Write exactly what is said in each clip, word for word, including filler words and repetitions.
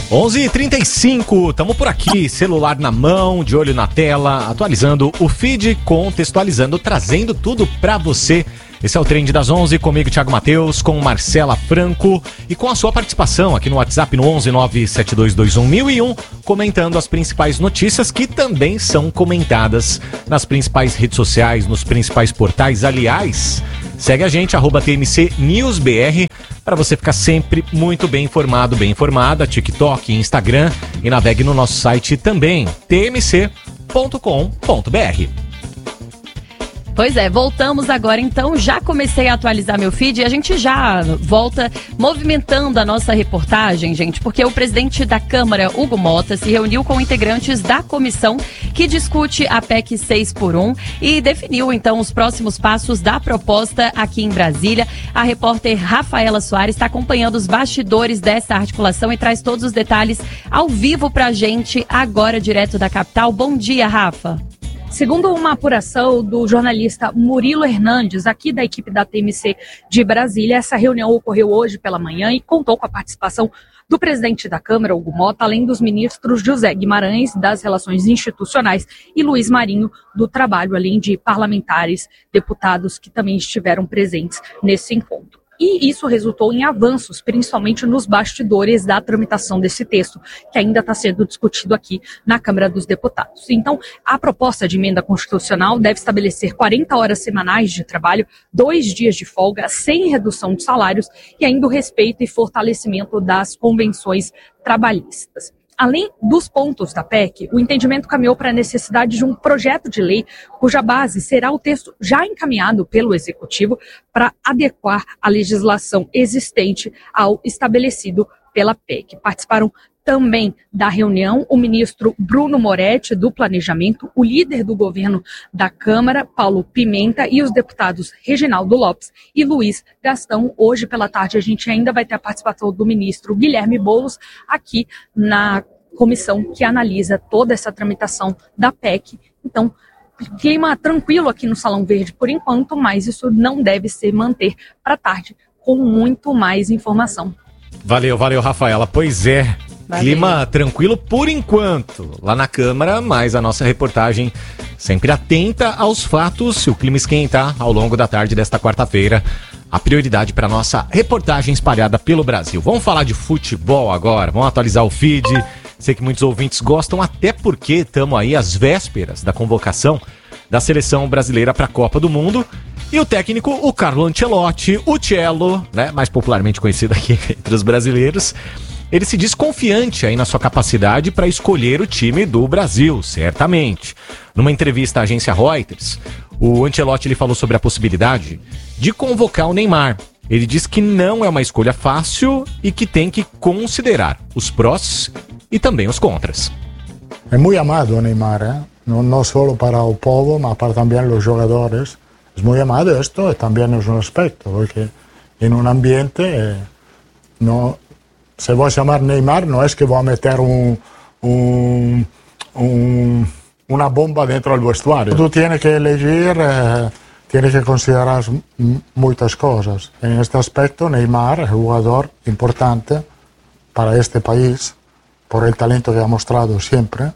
onze e trinta e cinco, tamo por aqui, celular na mão, de olho na tela, atualizando o feed, contextualizando, trazendo tudo pra você. Esse é o Trend das onze, comigo Thiago Matheus, com Marcela Franco e com a sua participação aqui no WhatsApp no onze nove sete dois dois um mil e um, comentando as principais notícias que também são comentadas nas principais redes sociais, nos principais portais. Aliás, segue a gente, arroba T M C News B R, para você ficar sempre muito bem informado, bem informada, TikTok, Instagram, e navegue no nosso site também, t m c ponto com ponto b r. Pois é, voltamos agora então, já comecei a atualizar meu feed e a gente já volta movimentando a nossa reportagem, gente, porque o presidente da Câmara, Hugo Mota, se reuniu com integrantes da comissão que discute a P E C seis por um e definiu então os próximos passos da proposta aqui em Brasília. A repórter Rafaela Soares está acompanhando os bastidores dessa articulação e traz todos os detalhes ao vivo pra gente agora direto da capital. Bom dia, Rafa. Segundo uma apuração do jornalista Murilo Hernandes, aqui da equipe da T M C de Brasília, essa reunião ocorreu hoje pela manhã e contou com a participação do presidente da Câmara, Hugo Mota, além dos ministros José Guimarães, das Relações Institucionais, e Luiz Marinho, do Trabalho, além de parlamentares, deputados que também estiveram presentes nesse encontro. E isso resultou em avanços, principalmente nos bastidores da tramitação desse texto, que ainda está sendo discutido aqui na Câmara dos Deputados. Então, a proposta de emenda constitucional deve estabelecer quarenta horas semanais de trabalho, dois dias de folga, sem redução de salários e ainda o respeito e fortalecimento das convenções trabalhistas. Além dos pontos da P E C, o entendimento caminhou para a necessidade de um projeto de lei cuja base será o texto já encaminhado pelo Executivo para adequar a legislação existente ao estabelecido pela P E C. Participaram também da reunião o ministro Bruno Moretti, do Planejamento, o líder do governo da Câmara, Paulo Pimenta, e os deputados Reginaldo Lopes e Luiz Gastão. Hoje pela tarde a gente ainda vai ter a participação do ministro Guilherme Boulos aqui na comissão que analisa toda essa tramitação da P E C. Então, clima tranquilo aqui no Salão Verde por enquanto, mas isso não deve se manter para tarde com muito mais informação. Valeu, valeu, Rafaela. Pois é. Valeu. Clima tranquilo por enquanto lá na Câmara, mas a nossa reportagem sempre atenta aos fatos. Se o clima esquentar ao longo da tarde desta quarta-feira, a prioridade para nossa reportagem espalhada pelo Brasil. Vamos falar de futebol agora, vamos atualizar o feed. Sei que muitos ouvintes gostam, até porque estamos aí às vésperas da convocação da seleção brasileira para a Copa do Mundo. E o técnico, o Carlo Ancelotti, o Cello, né, mais popularmente conhecido aqui entre os brasileiros, ele se diz confiante aí na sua capacidade para escolher o time do Brasil, certamente. Numa entrevista à agência Reuters, o Ancelotti ele falou sobre a possibilidade de convocar o Neymar. Ele diz que não é uma escolha fácil e que tem que considerar os prós e também os contras. É muito amado o Neymar, ¿eh? no, no solo para o povo, mas para também os jogadores. É muito amado, esto também é um aspecto, porque em um ambiente eh, no, se vou chamar Neymar, não é que vou meter um, um, um, uma bomba dentro do vestuário. Tu tienes que elegir, eh, tienes que considerar muitas coisas. En este aspecto, Neymar é um jogador importante para este país, por el talento que ha mostrado siempre,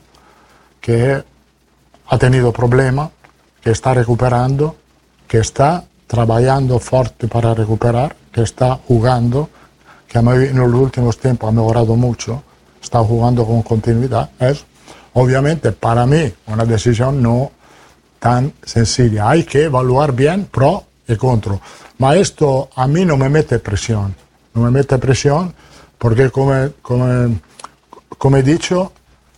que ha tenido problema, que está recuperando, que está trabajando fuerte para recuperar, que está jugando, que en los últimos tiempos ha mejorado mucho, está jugando con continuidad. Es, obviamente, para mí, una decisión no tan sencilla. Hay que evaluar bien pro y contra. Ma esto a mí no me mete presión. No me mete presión porque, como, como, como he dicho,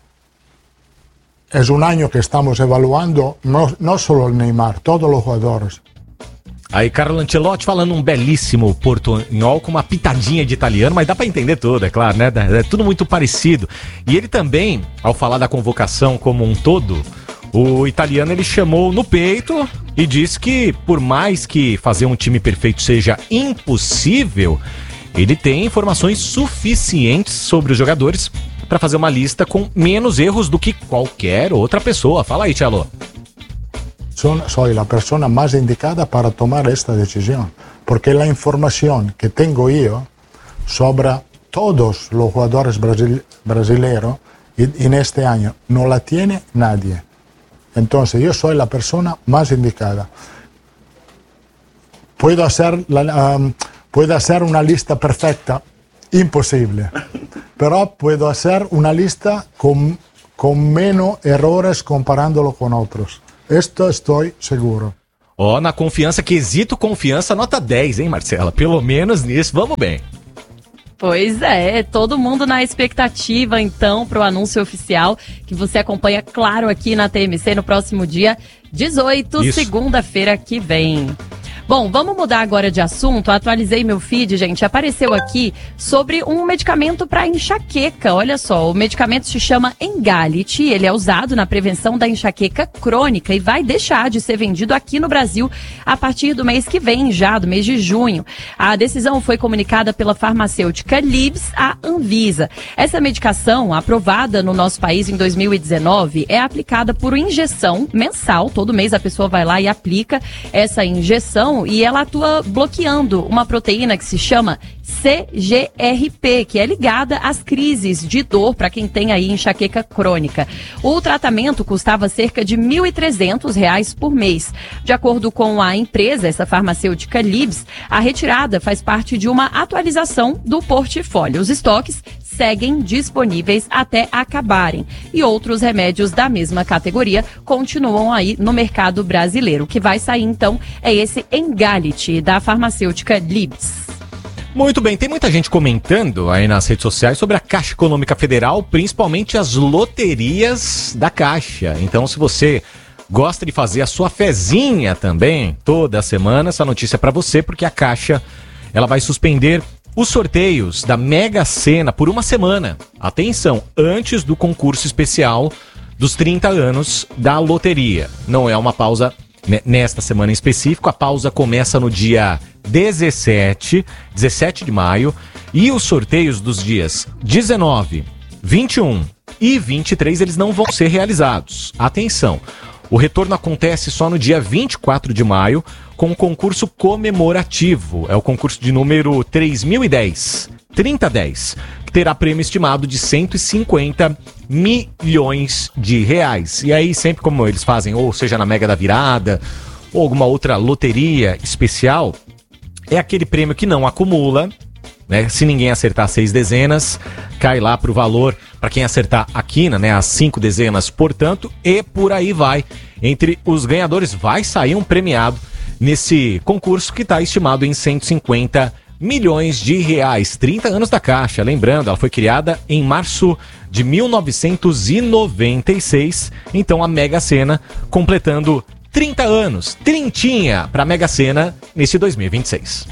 es un año que estamos evaluando no, no solo el Neymar, todos los jugadores. Aí, Carlo Ancelotti falando um belíssimo portunhol com uma pitadinha de italiano, mas dá pra entender tudo, é claro, né? É tudo muito parecido. E ele também, ao falar da convocação como um todo, o italiano ele chamou no peito e disse que, por mais que fazer um time perfeito seja impossível, ele tem informações suficientes sobre os jogadores para fazer uma lista com menos erros do que qualquer outra pessoa. Fala aí, Cello. Son, soy la persona más indicada para tomar esta decisión, porque la información que tengo yo sobre todos los jugadores brasil, brasileños y en este año no la tiene nadie. Entonces yo soy la persona más indicada. Puedo hacer, la, um, puedo hacer una lista perfecta, imposible, pero puedo hacer una lista con, con menos errores comparándolo con otros. Esto estoy seguro. Ó, oh, na confiança, quesito confiança, nota dez, hein, Marcela? Pelo menos nisso, vamos bem. Pois é, todo mundo na expectativa, então, para o anúncio oficial, que você acompanha, claro, aqui na T M C no próximo dia dezoito, Isso. segunda-feira que vem. Bom, vamos mudar agora de assunto. Atualizei meu feed, gente. Apareceu aqui sobre um medicamento para enxaqueca. Olha só, o medicamento se chama Engality. Ele é usado na prevenção da enxaqueca crônica e vai deixar de ser vendido aqui no Brasil a partir do mês que vem, já do mês de junho. A decisão foi comunicada pela farmacêutica Libs à Anvisa. Essa medicação, aprovada no nosso país em dois mil e dezenove, é aplicada por injeção mensal. Todo mês a pessoa vai lá e aplica essa injeção e ela atua bloqueando uma proteína que se chama C G R P, que é ligada às crises de dor para quem tem aí enxaqueca crônica. O tratamento custava cerca de mil e trezentos reais por mês. De acordo com a empresa, essa farmacêutica Libs, a retirada faz parte de uma atualização do portfólio. Os estoques seguem disponíveis até acabarem. E outros remédios da mesma categoria continuam aí no mercado brasileiro. O que vai sair, então, é esse Engality, da farmacêutica Libs. Muito bem, tem muita gente comentando aí nas redes sociais sobre a Caixa Econômica Federal, principalmente as loterias da Caixa. Então, se você gosta de fazer a sua fezinha também, toda semana, essa notícia é para você, porque a Caixa ela vai suspender os sorteios da Mega Sena por uma semana. Atenção, antes do concurso especial dos trinta anos da loteria. Não é uma pausa nesta semana em específico, a pausa começa no dia dezessete de maio e os sorteios dos dias dezenove, vinte e um e vinte e três eles não vão ser realizados. Atenção, o retorno acontece só no dia vinte e quatro de maio com o concurso comemorativo, é o concurso de número três mil e dez, trinta dez, que terá prêmio estimado de cento e cinquenta milhões de reais. E aí, sempre como eles fazem, ou seja, na Mega da Virada, ou alguma outra loteria especial, é aquele prêmio que não acumula, né? Se ninguém acertar seis dezenas, cai lá pro valor, para quem acertar a quina, né? As cinco dezenas, portanto, e por aí vai. Entre os ganhadores vai sair um premiado nesse concurso que está estimado em cento e cinquenta milhões de reais. trinta anos da Caixa, lembrando, ela foi criada em março de mil novecentos e noventa e seis, então a Mega Sena completando trinta anos, trintinha para a Mega Sena nesse dois mil e vinte e seis.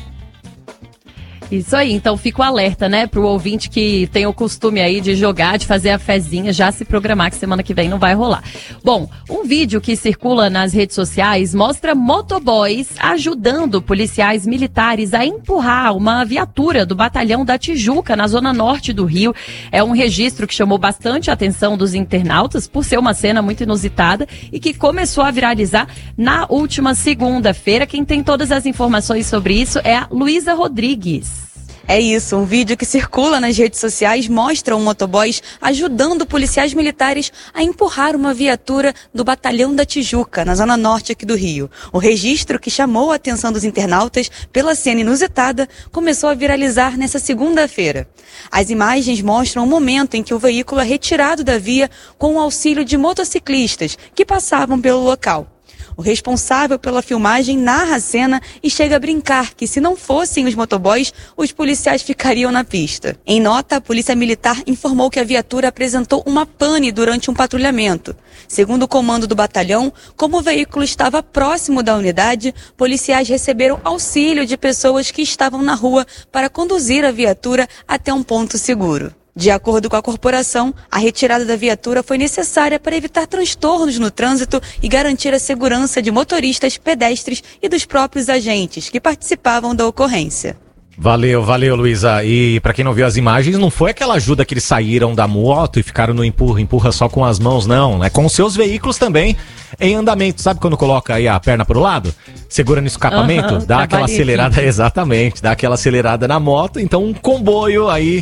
Isso aí, então fica o alerta, né, pro ouvinte que tem o costume aí de jogar, de fazer a fezinha, já se programar que semana que vem não vai rolar. Bom, um vídeo que circula nas redes sociais mostra motoboys ajudando policiais militares a empurrar uma viatura do batalhão da Tijuca, na zona norte do Rio. É um registro que chamou bastante a atenção dos internautas por ser uma cena muito inusitada e que começou a viralizar na última segunda-feira. Quem tem todas as informações sobre isso é a Luísa Rodrigues. É isso, um vídeo que circula nas redes sociais mostra um motoboys ajudando policiais militares a empurrar uma viatura do batalhão da Tijuca, na zona norte aqui do Rio. O registro, que chamou a atenção dos internautas pela cena inusitada, começou a viralizar nessa segunda-feira. As imagens mostram o momento em que o veículo é retirado da via com o auxílio de motociclistas que passavam pelo local. O responsável pela filmagem narra a cena e chega a brincar que, se não fossem os motoboys, os policiais ficariam na pista. Em nota, a Polícia Militar informou que a viatura apresentou uma pane durante um patrulhamento. Segundo o comando do batalhão, como o veículo estava próximo da unidade, policiais receberam auxílio de pessoas que estavam na rua para conduzir a viatura até um ponto seguro. De acordo com a corporação, a retirada da viatura foi necessária para evitar transtornos no trânsito e garantir a segurança de motoristas, pedestres e dos próprios agentes que participavam da ocorrência. Valeu, valeu, Luísa. E pra quem não viu as imagens, não foi aquela ajuda que eles saíram da moto e ficaram no empurra, empurra só com as mãos, não. É com seus veículos também em andamento. Sabe quando coloca aí a perna pro lado? Segura no escapamento? Uhum, dá aquela acelerada, aqui. Exatamente, dá aquela acelerada na moto. Então um comboio aí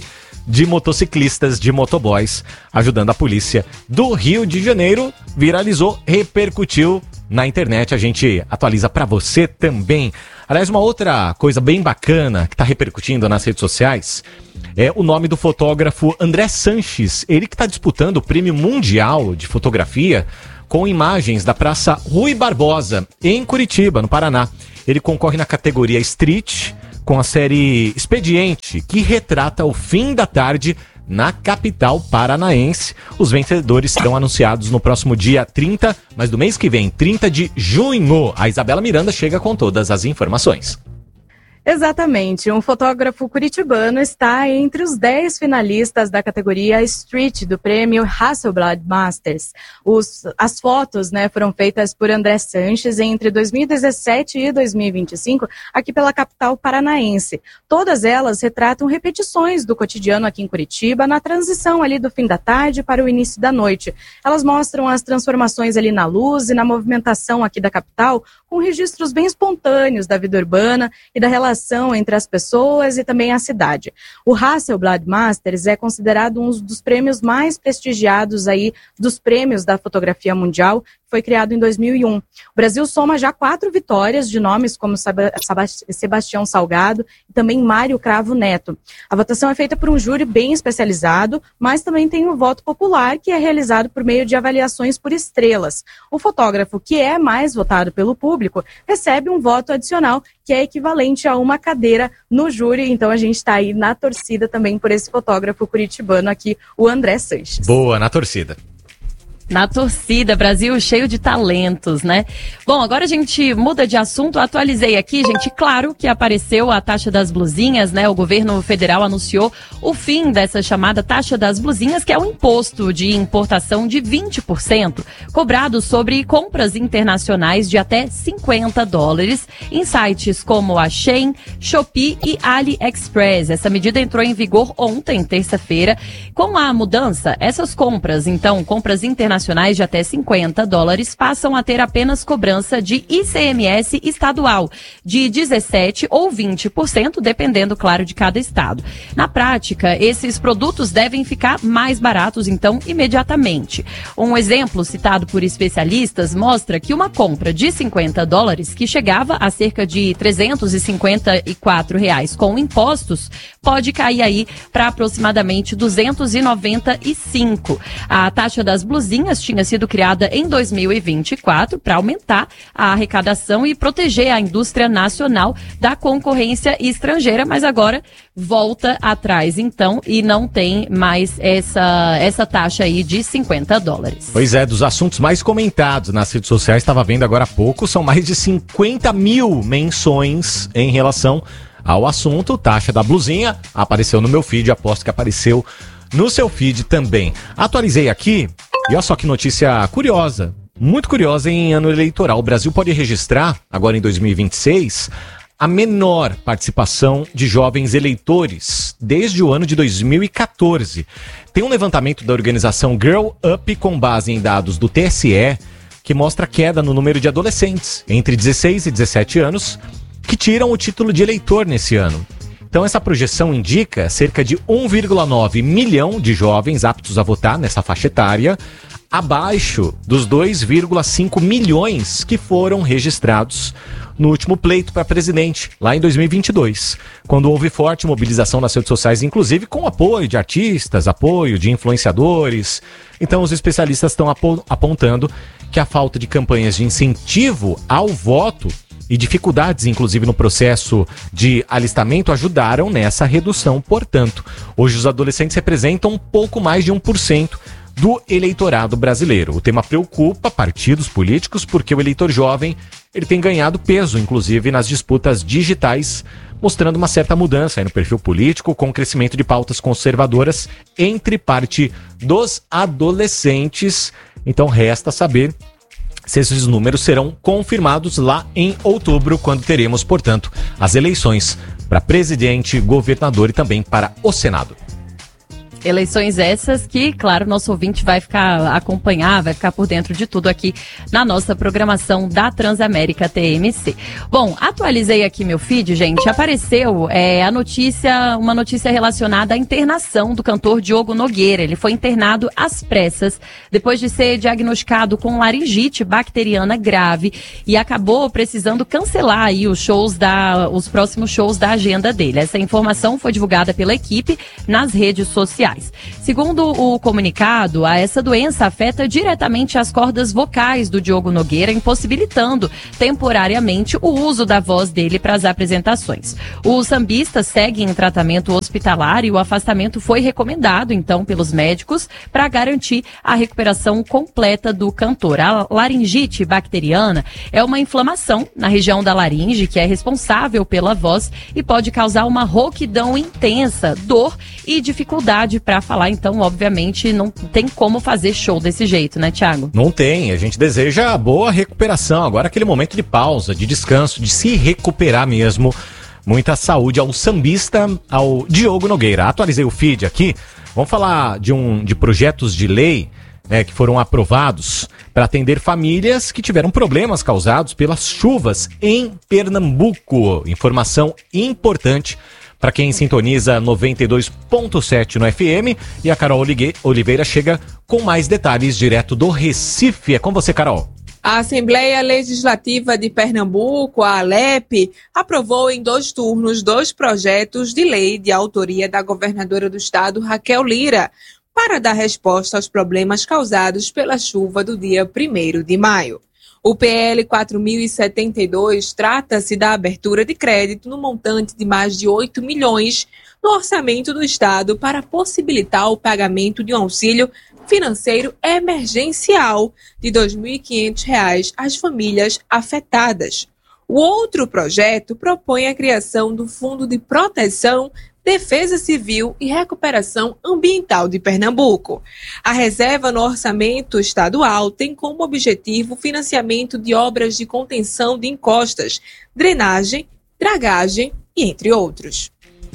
de motociclistas, de motoboys, ajudando a polícia do Rio de Janeiro. Viralizou, repercutiu na internet, a gente atualiza para você também. Aliás, uma outra coisa bem bacana que está repercutindo nas redes sociais é o nome do fotógrafo André Sanches, ele que está disputando o Prêmio Mundial de Fotografia com imagens da Praça Rui Barbosa, em Curitiba, no Paraná. Ele concorre na categoria Street com a série Expediente, que retrata o fim da tarde na capital paranaense. Os vencedores serão anunciados no próximo dia trinta, mas do mês que vem, trinta de junho. A Isabela Miranda chega com todas as informações. Exatamente, um fotógrafo curitibano está entre os dez finalistas da categoria Street do prêmio Hasselblad Masters. Os, as fotos, né, foram feitas por André Sanches entre dois mil e dezessete e dois mil e vinte e cinco, aqui pela capital paranaense. Todas elas retratam repetições do cotidiano aqui em Curitiba, na transição ali do fim da tarde para o início da noite. Elas mostram as transformações ali na luz e na movimentação aqui da capital, com registros bem espontâneos da vida urbana e da relação entre as pessoas e também a cidade. O Hasselblad Masters é considerado um dos prêmios mais prestigiados aí dos prêmios da fotografia mundial. Foi criado em dois mil e um. O Brasil soma já quatro vitórias de nomes como Sebastião Salgado e também Mário Cravo Neto. A votação é feita por um júri bem especializado, mas também tem o voto popular, que é realizado por meio de avaliações por estrelas. O fotógrafo que é mais votado pelo público recebe um voto adicional, que é equivalente a uma cadeira no júri. Então a gente está aí na torcida também por esse fotógrafo curitibano aqui, o André Sanches. Boa, na torcida. Na torcida, Brasil cheio de talentos, né? Bom, agora a gente muda de assunto. Atualizei aqui, gente, claro que apareceu a taxa das blusinhas, né? O governo federal anunciou o fim dessa chamada taxa das blusinhas, que é um imposto de importação de vinte por cento, cobrado sobre compras internacionais de até cinquenta dólares em sites como a Shein, Shopee e AliExpress. Essa medida entrou em vigor ontem, terça-feira. Com a mudança, essas compras, então, compras internacionais de até cinquenta dólares passam a ter apenas cobrança de I C M S estadual de dezessete ou vinte por cento, dependendo, claro, de cada estado. Na prática, esses produtos devem ficar mais baratos, então, imediatamente. Um exemplo citado por especialistas mostra que uma compra de cinquenta dólares, que chegava a cerca de trezentos e cinquenta e quatro reais com impostos, pode cair aí para aproximadamente duzentos e noventa e cinco. A taxa das blusinhas tinha sido criada em dois mil e vinte e quatro para aumentar a arrecadação e proteger a indústria nacional da concorrência estrangeira, mas agora volta atrás, então, e não tem mais essa, essa taxa aí de cinquenta dólares. Pois é, dos assuntos mais comentados nas redes sociais, estava vendo agora há pouco, são mais de cinquenta mil menções em relação ao assunto. Taxa da blusinha apareceu no meu feed, aposto que apareceu no seu feed também. Atualizei aqui. E olha só que notícia curiosa, muito curiosa em ano eleitoral. O Brasil pode registrar, agora em dois mil e vinte e seis, a menor participação de jovens eleitores desde o ano de dois mil e quatorze. Tem um levantamento da organização Girl Up com base em dados do T S E que mostra queda no número de adolescentes entre dezesseis e dezessete anos que tiram o título de eleitor nesse ano. Então essa projeção indica cerca de um vírgula nove milhão de jovens aptos a votar nessa faixa etária, abaixo dos dois vírgula cinco milhões que foram registrados no último pleito para presidente, lá em dois mil e vinte e dois, quando houve forte mobilização nas redes sociais, inclusive com apoio de artistas, apoio de influenciadores. Então os especialistas estão apontando que a falta de campanhas de incentivo ao voto e dificuldades, inclusive, no processo de alistamento ajudaram nessa redução. Portanto, hoje os adolescentes representam um pouco mais de um por cento do eleitorado brasileiro. O tema preocupa partidos políticos porque o eleitor jovem ele tem ganhado peso, inclusive, nas disputas digitais, mostrando uma certa mudança aí no perfil político, com o crescimento de pautas conservadoras entre parte dos adolescentes. Então, resta saber se esses números serão confirmados lá em outubro, quando teremos, portanto, as eleições para presidente, governador e também para o Senado. Eleições essas que, claro, nosso ouvinte vai ficar acompanhar, vai ficar por dentro de tudo aqui na nossa programação da Transamérica T M C. Bom, atualizei aqui meu feed, gente, apareceu é, a notícia, uma notícia relacionada à internação do cantor Diogo Nogueira. Ele foi internado às pressas depois de ser diagnosticado com laringite bacteriana grave e acabou precisando cancelar aí os shows da, os próximos shows da agenda dele. Essa informação foi divulgada pela equipe nas redes sociais. Segundo o comunicado, essa doença afeta diretamente as cordas vocais do Diogo Nogueira, impossibilitando temporariamente o uso da voz dele para as apresentações. O sambista segue em tratamento hospitalar e o afastamento foi recomendado, então, pelos médicos para garantir a recuperação completa do cantor. A laringite bacteriana é uma inflamação na região da laringe que é responsável pela voz e pode causar uma rouquidão intensa, dor e dificuldade para falar. Então, obviamente, não tem como fazer show desse jeito, né, Thiago? Não tem. A gente deseja boa recuperação. Agora aquele momento de pausa, de descanso, de se recuperar mesmo. Muita saúde ao sambista, ao Diogo Nogueira. Atualizei o feed aqui. Vamos falar de, um, de projetos de lei, né, que foram aprovados para atender famílias que tiveram problemas causados pelas chuvas em Pernambuco. Informação importante para quem sintoniza noventa e dois ponto sete no F M. E a Carol Oliveira chega com mais detalhes direto do Recife. É com você, Carol. A Assembleia Legislativa de Pernambuco, a ALEP, aprovou em dois turnos dois projetos de lei de autoria da governadora do estado, Raquel Lira, para dar resposta aos problemas causados pela chuva do dia primeiro de maio. O P L quatro mil e setenta e dois trata-se da abertura de crédito no montante de mais de oito milhões no orçamento do estado para possibilitar o pagamento de um auxílio financeiro emergencial de dois mil e quinhentos reais às famílias afetadas. O outro projeto propõe a criação do Fundo de Proteção, Defesa Civil e Recuperação Ambiental de Pernambuco. A reserva no orçamento estadual tem como objetivo o financiamento de obras de contenção de encostas, drenagem, dragagem e entre outros.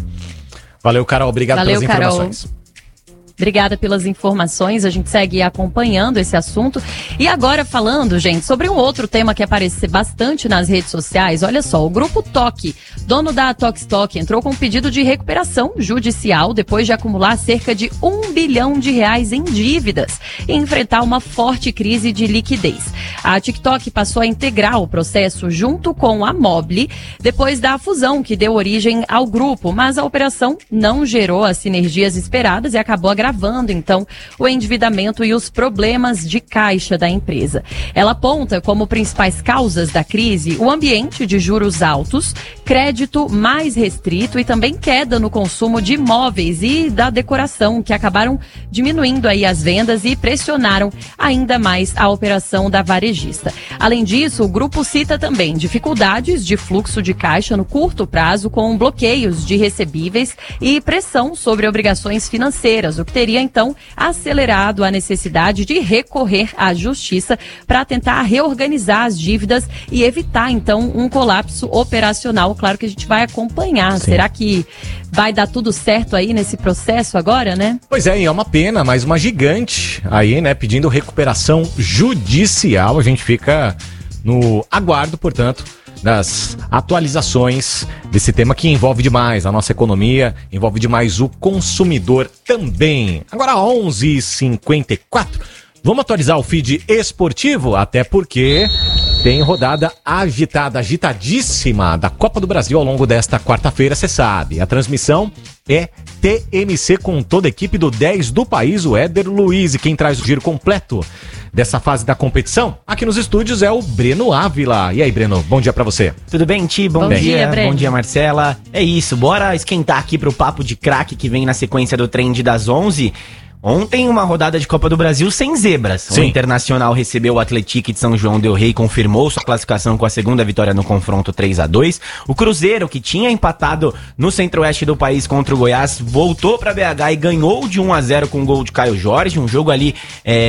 Valeu, Carol. Obrigado Valeu, pelas Carol. informações. Obrigada pelas informações, a gente segue acompanhando esse assunto. E agora falando, gente, sobre um outro tema que aparece bastante nas redes sociais. Olha só, o Grupo Toque, dono da Tokstok, entrou com um pedido de recuperação judicial depois de acumular cerca de um bilhão de reais em dívidas e enfrentar uma forte crise de liquidez. A TikTok passou a integrar o processo junto com a Mobile depois da fusão que deu origem ao grupo, mas a operação não gerou as sinergias esperadas e acabou agravando então o endividamento e os problemas de caixa da empresa. Ela aponta como principais causas da crise o ambiente de juros altos, crédito mais restrito e também queda no consumo de imóveis e da decoração, que acabaram diminuindo aí as vendas e pressionaram ainda mais a operação da varejista. Além disso, o grupo cita também dificuldades de fluxo de caixa no curto prazo, com bloqueios de recebíveis e pressão sobre obrigações financeiras, o que teria então acelerado a necessidade de recorrer à justiça para tentar reorganizar as dívidas e evitar então um colapso operacional. Claro que a gente vai acompanhar. Sim. Será que vai dar tudo certo aí nesse processo agora, né? Pois é, e é uma pena, mas uma gigante aí, né, pedindo recuperação judicial. A gente fica no aguardo, portanto, das atualizações desse tema que envolve demais a nossa economia, envolve demais o consumidor também. Agora onze e cinquenta e quatro, vamos atualizar o feed esportivo, até porque tem rodada agitada, agitadíssima da Copa do Brasil ao longo desta quarta-feira, você sabe. A transmissão é T M C com toda a equipe do dez do país, o Éder Luiz, e quem traz o giro completo dessa fase da competição aqui nos estúdios é o Breno Ávila. E aí, Breno, bom dia pra você. Tudo bem, Ti? Bom, bom dia, dia bom dia, Marcela. É isso, bora esquentar aqui pro papo de craque que vem na sequência do Trend das onze. Ontem, uma rodada de Copa do Brasil sem zebras. Sim. O Internacional recebeu o Atlético de São João del Rei e confirmou sua classificação com a segunda vitória no confronto três a dois. O Cruzeiro, que tinha empatado no centro-oeste do país contra o Goiás, voltou para B H e ganhou de um a zero com o gol de Caio Jorge. Um jogo ali é,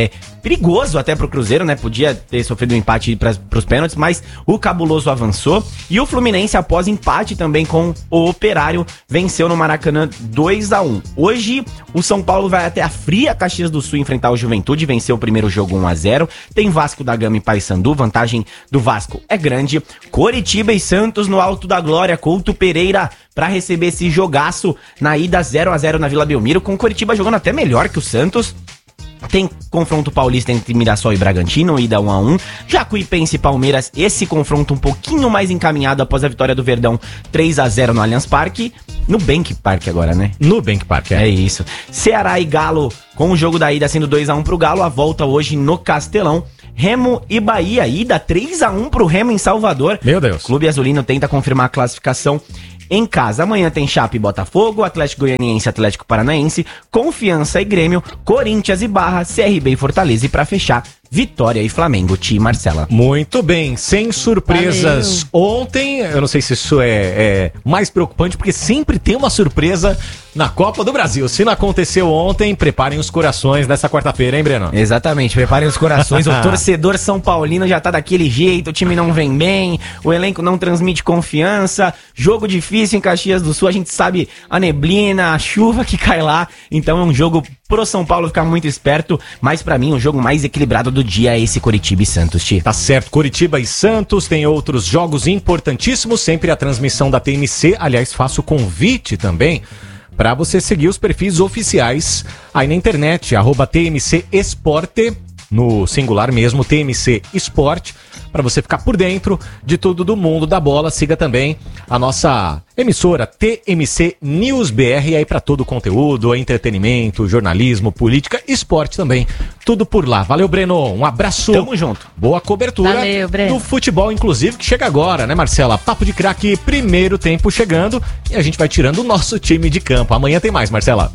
perigoso até pro Cruzeiro, né? Podia ter sofrido um empate para os pênaltis, mas o Cabuloso avançou. E o Fluminense, após empate também com o Operário, venceu no Maracanã dois a um. Hoje, o São Paulo vai até a fria Caxias do Sul enfrentar o Juventude, venceu o primeiro jogo um a zero. Tem Vasco da Gama e Paysandu, vantagem do Vasco é grande. Coritiba e Santos no Alto da Glória, Couto Pereira para receber esse jogaço na ida zero a zero na Vila Belmiro, com o Coritiba jogando até melhor que o Santos. Tem confronto paulista entre Mirassol e Bragantino, ida um a um. Jacuipense e Palmeiras, esse confronto um pouquinho mais encaminhado após a vitória do Verdão três a zero no Allianz Parque. No Bank Park agora, né? No Bank Park, é. É isso. Ceará e Galo, com o jogo da ida sendo dois a um pro Galo, a volta hoje no Castelão. Remo e Bahia, ida três a um pro Remo em Salvador. Meu Deus. Clube Azulino tenta confirmar a classificação em casa. Amanhã tem Chape e Botafogo, Atlético Goianiense e Atlético Paranaense, Confiança e Grêmio, Corinthians e Barra, C R B e Fortaleza. E pra fechar, Vitória e Flamengo. Ti, Marcela. Muito bem, sem surpresas. Valeu. Ontem, eu não sei se isso é, é mais preocupante, porque sempre tem uma surpresa na Copa do Brasil. Se não aconteceu ontem, preparem os corações nessa quarta-feira, hein, Breno? Exatamente, preparem os corações. O torcedor São Paulino já tá daquele jeito, o time não vem bem, o elenco não transmite confiança, jogo difícil em Caxias do Sul, a gente sabe a neblina, a chuva que cai lá, então é um jogo pro São Paulo ficar muito esperto, mas pra mim o jogo mais equilibrado do dia é esse Coritiba e Santos, Ti. Tá certo, Coritiba e Santos, tem outros jogos importantíssimos, sempre a transmissão da T M C, aliás, faço o convite também para você seguir os perfis oficiais aí na internet, arroba T M C Esporte, no singular mesmo, T M C Esporte, para você ficar por dentro de tudo do mundo da bola. Siga também a nossa emissora T M C News B R aí para todo o conteúdo, entretenimento, jornalismo, política, esporte também, tudo por lá. Valeu, Breno, um abraço. Tamo junto. Boa cobertura. Valeu, Breno. Do futebol, inclusive, que chega agora, né, Marcela? Papo de craque, primeiro tempo chegando e a gente vai tirando o nosso time de campo. Amanhã tem mais, Marcela.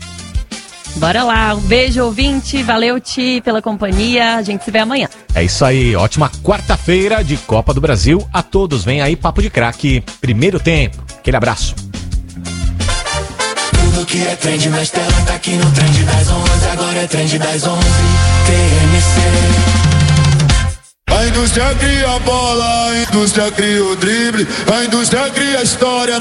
Bora lá, um beijo, ouvinte, valeu, Ti, pela companhia, a gente se vê amanhã. É isso aí, ótima quarta-feira de Copa do Brasil a todos. Vem aí, Papo de Craque, primeiro tempo. Aquele abraço. Tudo que é trend nas telas tá aqui no Trend das onze, agora é Trend das onze, T M C. A indústria cria a bola, a indústria cria o drible, a indústria cria a história.